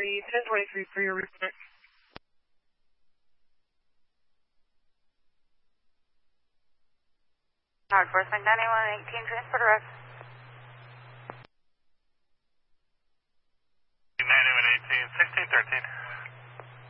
1023 for your report. Howard Force 9118, transport arrest.